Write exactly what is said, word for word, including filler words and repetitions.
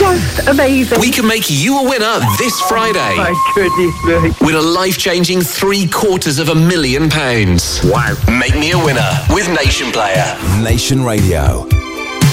just amazing. We can make you a winner this Friday. My goodness me. With a life-changing three quarters of a million pounds. Wow. Make me a winner with Nation Player. Nation Radio.